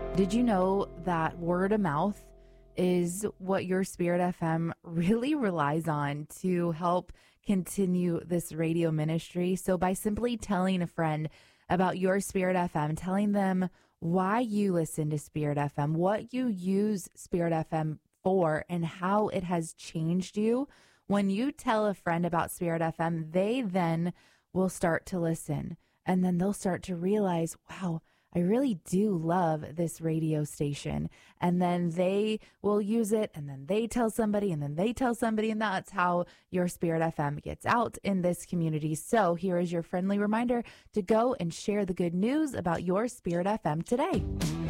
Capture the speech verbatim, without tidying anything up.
Did you know that word of mouth is what your Spirit F M really relies on to help continue this radio ministry? So by simply telling a friend about your Spirit F M, telling them why you listen to Spirit F M, what you use Spirit F M for, and how it has changed you, when you tell a friend about Spirit F M, they then will start to listen. And then they'll start to realize, wow, I really do love this radio station. And then they will use it, and then they tell somebody, and then they tell somebody, and that's how your Spirit F M gets out in this community. So here is your friendly reminder to go and share the good news about your Spirit F M today.